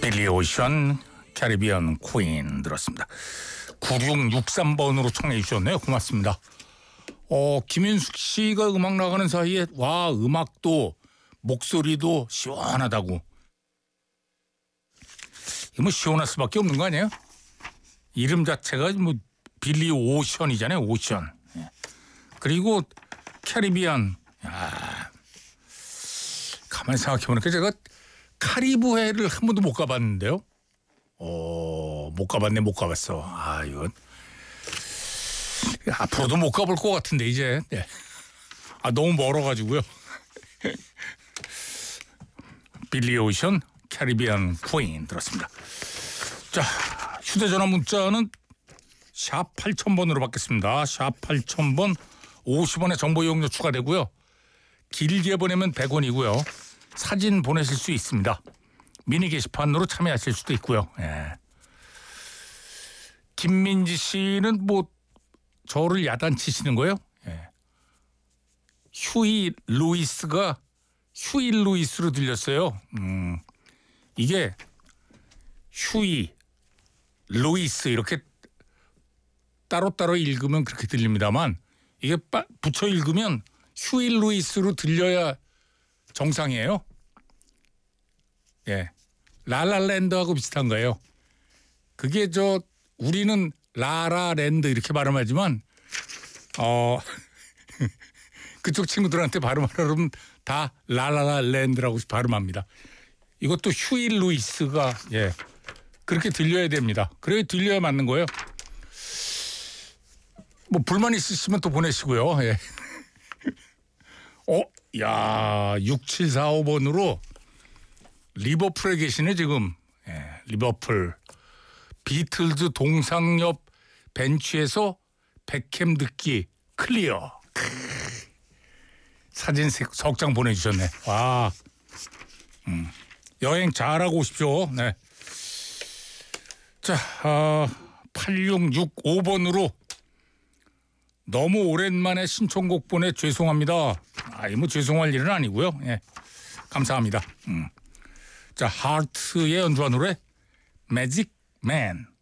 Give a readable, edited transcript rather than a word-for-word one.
빌리 오션 캐리비안 퀸 들었습니다. 9663번으로 청해 주셨네요. 고맙습니다. 김윤숙 씨가 음악 나가는 사이에 와, 음악도 목소리도 시원하다고. 이거 뭐 시원할 수밖에 없는 거 아니에요? 이름 자체가 뭐 빌리 오션이잖아요. 오션. 그리고 캐리비안. 야, 가만히 생각해보니까 제가 카리브해를 한 번도 못 가봤는데요. 못 가봤어. 이건 앞으로도 못 가볼 것 같은데 이제. 네. 너무 멀어가지고요. 빌리 오션 캐리비안 퀸 들었습니다. 자, 휴대전화 문자는 샵 8000번으로 받겠습니다. 샵 8000번 50원의 정보 이용료 추가되고요. 길게 보내면 100원이고요. 사진 보내실 수 있습니다. 미니 게시판으로 참여하실 수도 있고요. 예. 김민지 씨는 뭐 저를 야단치시는 거예요? 예. 휴이 루이스가 휴이 루이스로 들렸어요. 이게 휴이 루이스 이렇게 따로따로 읽으면 그렇게 들립니다만 이게 붙여 읽으면 휴이 루이스로 들려야 정상이에요. 예, 라라랜드하고 비슷한 거예요. 그게 우리는 라라랜드 이렇게 발음하지만 그쪽 친구들한테 발음하라 그러면 다 라라랜드라고 발음합니다. 이것도 휴이 루이스가 그렇게 들려야 됩니다. 그래야 들려야 맞는 거예요. 뭐 불만 있으시면 또 보내시고요. 예. 6745번으로 리버풀에 계시네 지금. 리버풀 비틀즈 동상 옆 벤치에서 백햄 듣기 클리어. 사진 석 장 보내주셨네. 와, 여행 잘하고 오십시오. 네. 자, 8665번으로 너무 오랜만에 신청곡 보내 죄송합니다. 뭐 죄송할 일은 아니고요. 예, 감사합니다. 자, 하트의 연주한 노래 매직 맨.